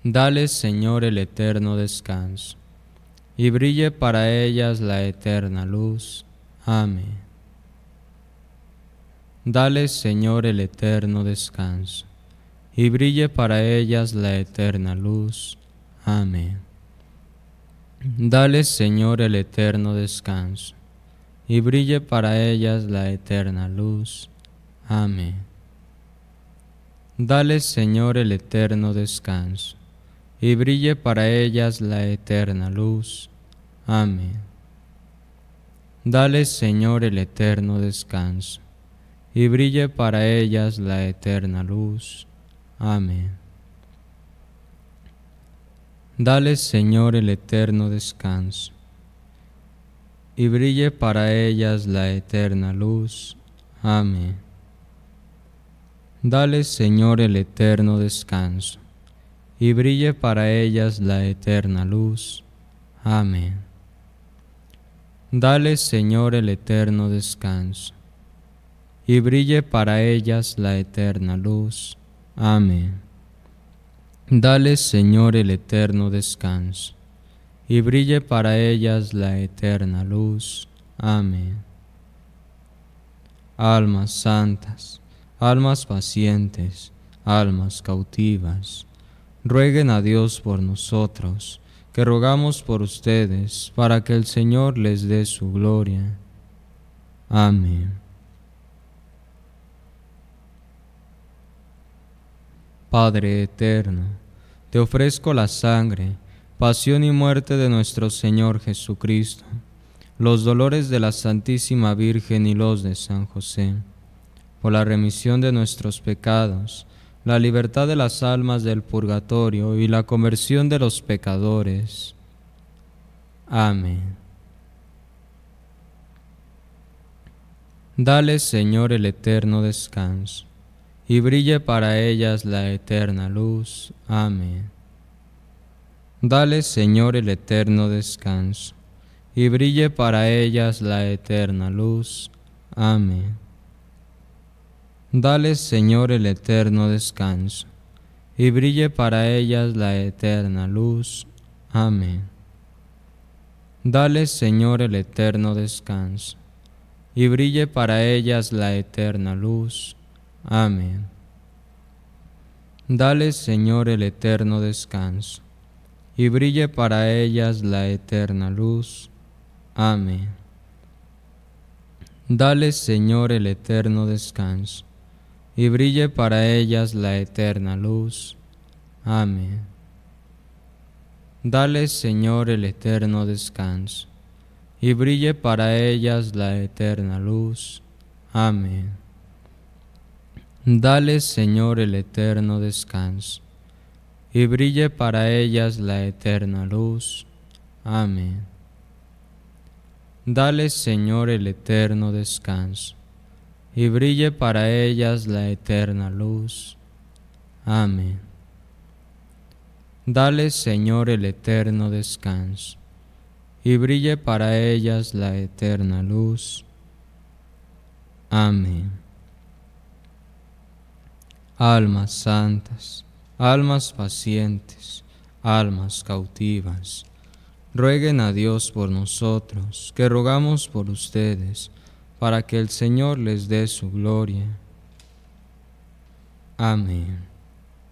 Dales, Señor, el eterno descanso, y brille para ellas la eterna luz. Amén. Dales, Señor, el eterno descanso, y brille para ellas la eterna luz. Amén. Dales, Señor, el eterno descanso, y brille para ellas la eterna luz. Amén. Dales, Señor, el eterno descanso, y brille para ellas la eterna luz. Amén. Dales, Señor, el eterno descanso, y brille para ellas la eterna luz. Amén. Dales, Señor, el eterno descanso, y brille para ellas la eterna luz. Amén. Dales, Señor, el eterno descanso, y brille para ellas la eterna luz. Amén. Dales, Señor, el eterno descanso, y brille para ellas la eterna luz. Amén. Dales, Señor, el eterno descanso, y brille para ellas la eterna luz. Amén. Almas santas, almas pacientes, almas cautivas, rueguen a Dios por nosotros, que rogamos por ustedes, para que el Señor les dé su gloria. Amén. Padre eterno, te ofrezco la sangre, pasión y muerte de nuestro Señor Jesucristo, los dolores de la Santísima Virgen y los de San José, por la remisión de nuestros pecados, la libertad de las almas del purgatorio y la conversión de los pecadores. Amén. Dale, Señor, el eterno descanso, y brille para ellas la eterna luz. Amén. Dale, Señor, el eterno descanso, y brille para ellas la eterna luz. Amén. Dale, Señor, el eterno descanso, y brille para ellas la eterna luz. Amén. Dale, Señor, el eterno descanso, y brille para ellas la eterna luz. Amén. Dale, Señor, el eterno descanso, y brille para ellas la eterna luz. Amén. Dale, Señor, el eterno descanso, y brille para ellas la eterna luz. Amén. Dale, Señor, el eterno descanso, y brille para ellas la eterna luz. Amén. Dale, Señor, el eterno descanso, y brille para ellas la eterna luz. Amén. Dale, Señor, el eterno descanso, y brille para ellas la eterna luz. Amén. Dale, Señor, el eterno descanso, y brille para ellas la eterna luz. Amén. Almas santas, almas pacientes, almas cautivas, rueguen a Dios por nosotros, que rogamos por ustedes, para que el Señor les dé su gloria. Amén.